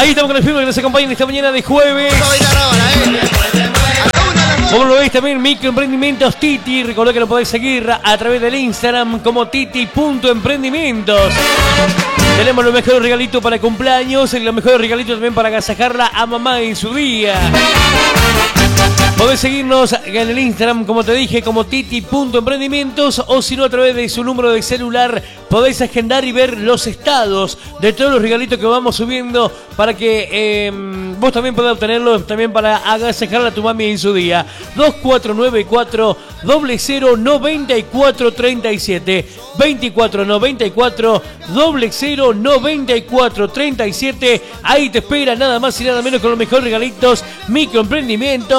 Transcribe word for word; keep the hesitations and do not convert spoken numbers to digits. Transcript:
Ahí estamos con el firme que nos acompaña esta mañana de jueves. Como lo veis también, Microemprendimientos Titi. Recordá que lo podés seguir a través del Instagram como titi punto emprendimientos. Tenemos los mejores regalitos para cumpleaños y los mejores regalitos también para agasajarla a mamá en su día. Podés seguirnos en el Instagram, como te dije, como titi punto emprendimientos, o si no, a través de su número de celular podéis agendar y ver los estados de todos los regalitos que vamos subiendo para que eh, vos también puedas obtenerlos también para agasajar a tu mami en su día. Dos cuatro nueve cuatro cero cero nueve cuatro tres siete veinticuatro noventa y cuatro cero cero noventa y cuatro treinta y siete. Ahí te espera nada más y nada menos con los mejores regalitos Microemprendimientos.